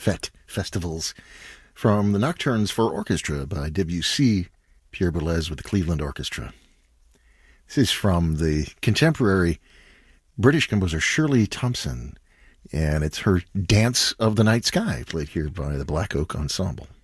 fête, festivals, from the Nocturnes for Orchestra by Debussy, Pierre Boulez with the Cleveland Orchestra. This is from the contemporary British composer Shirley Thompson, and it's her Dance of the Night Sky, played here by the Black Oak Ensemble.